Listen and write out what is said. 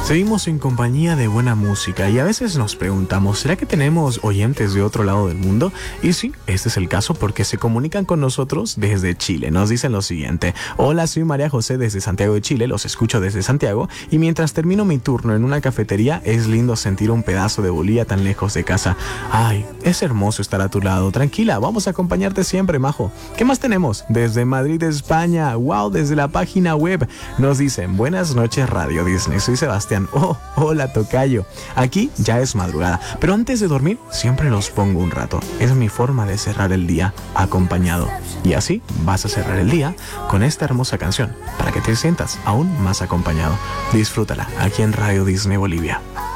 Seguimos en compañía de buena música y a veces nos preguntamos, ¿será que tenemos oyentes de otro lado del mundo? Y sí, este es el caso porque se comunican con nosotros desde Chile. Nos dicen lo siguiente: hola, soy María José desde Santiago de Chile, los escucho desde Santiago y mientras termino mi turno en una cafetería es lindo sentir un pedazo de Bolivia tan lejos de casa. Ay, es hermoso estar a tu lado. Tranquila, vamos a acompañarte siempre, majo. ¿Qué más tenemos? Desde Madrid, España. Wow, desde la página web nos dicen: buenas noches Radio Disney, soy Sebastián. Oh, hola tocayo. Aquí ya es madrugada, pero antes de dormir siempre los pongo un rato. Es mi forma de cerrar el día acompañado. Y así vas a cerrar el día con esta hermosa canción para que te sientas aún más acompañado. Disfrútala aquí en Radio Disney Bolivia.